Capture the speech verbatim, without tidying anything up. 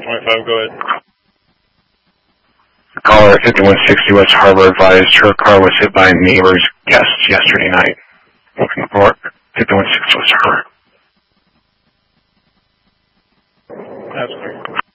twenty-five, go ahead. Caller at fifty-one sixty West Harbor advised her car was hit by a neighbor's guest yesterday night. Looking for fifty-one sixty West Harbor. That's clear.